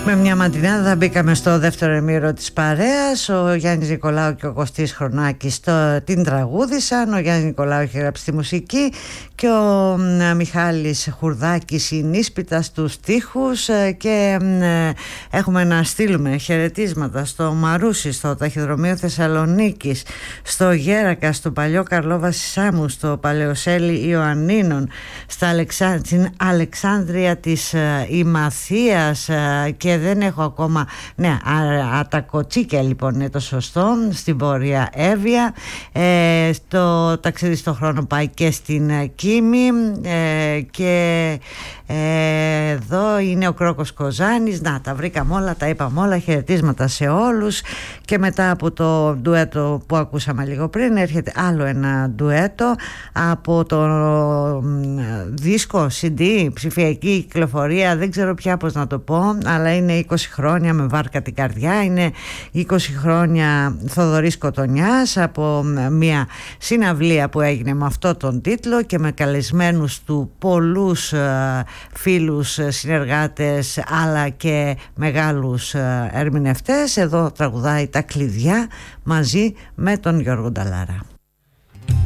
Με μια ματινάδα μπήκαμε στο δεύτερο ημίρο της παρέας. Ο Γιάννης Νικολάου και ο Κωστής Χρονάκης την τραγούδισαν. Ο Γιάννης Νικολάου έχει γράψει τη μουσική και ο Μιχάλης Χουρδάκης η νήσπιτα στους στίχους. Και έχουμε να στείλουμε χαιρετίσματα στο Μαρούσι, στο ταχυδρομείο Θεσσαλονίκης, στο Γέρακα, στο παλιό Καρλόβαση Σάμου, στο Παλαιοσέλι Ιωαννίνων, στην Αλεξάνδρεια της Ημαθίας και δεν έχω ακόμα, ναι, Ατακοτσίκια λοιπόν είναι το σωστό, στην Βόρεια Εύβοια. Το ταξίδι στο χρόνο πάει και στην Κίμη και εδώ είναι ο Κρόκος Κοζάνης. Να, τα βρήκαμε όλα, τα είπαμε όλα. Χαιρετίσματα σε όλους. Και μετά από το ντουέτο που ακούσαμε λίγο πριν έρχεται άλλο ένα ντουέτο από το δίσκο CD, ψηφιακή κυκλοφορία, δεν ξέρω πια πώς να το πω, αλλά είναι 20 χρόνια με βάρκα την καρδιά. Είναι 20 χρόνια Θοδωρής Κοτονιάς, από μια συναυλία που έγινε με αυτό τον τίτλο και με καλεσμένους του πολλούς φίλους, συνεργάτες αλλά και μεγάλους ερμηνευτές. Εδώ τραγουδάει τα κλειδιά μαζί με τον Γιώργο Νταλάρα.